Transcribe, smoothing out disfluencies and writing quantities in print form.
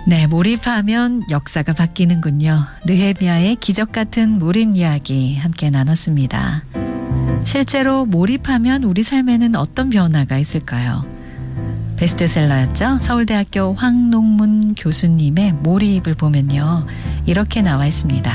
네, 몰입하면 역사가 바뀌는군요. 느헤미야의 기적 같은 몰입 이야기 함께 나눴습니다. 실제로 몰입하면 우리 삶에는 어떤 변화가 있을까요? 베스트셀러였죠. 서울대학교 황농문 교수님의 몰입을 보면요. 이렇게 나와 있습니다.